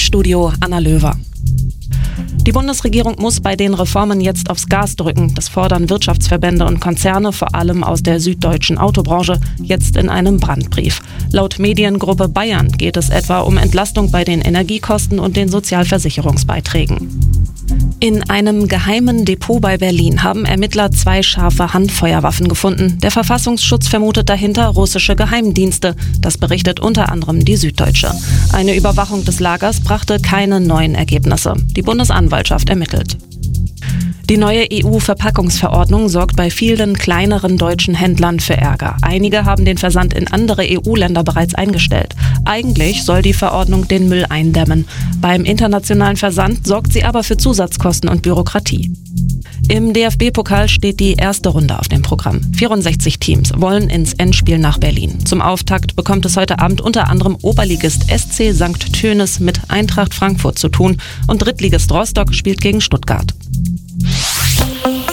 Studio Anna Löwer. Die Bundesregierung muss bei den Reformen jetzt aufs Gas drücken. Das fordern Wirtschaftsverbände und Konzerne, vor allem aus der süddeutschen Autobranche, jetzt in einem Brandbrief. Laut Mediengruppe Bayern geht es etwa um Entlastung bei den Energiekosten und den Sozialversicherungsbeiträgen. In einem geheimen Depot bei Berlin haben Ermittler 2 scharfe Handfeuerwaffen gefunden. Der Verfassungsschutz vermutet dahinter russische Geheimdienste. Das berichtet unter anderem die Süddeutsche. Eine Überwachung des Lagers brachte keine neuen Ergebnisse. Die Bundesanwaltschaft ermittelt. Die neue EU-Verpackungsverordnung sorgt bei vielen kleineren deutschen Händlern für Ärger. Einige haben den Versand in andere EU-Länder bereits eingestellt. Eigentlich soll die Verordnung den Müll eindämmen. Beim internationalen Versand sorgt sie aber für Zusatzkosten und Bürokratie. Im DFB-Pokal steht die erste Runde auf dem Programm. 64 Teams wollen ins Endspiel nach Berlin. Zum Auftakt bekommt es heute Abend unter anderem Oberligist SC St. Tönis mit Eintracht Frankfurt zu tun und Drittligist Rostock spielt gegen Stuttgart.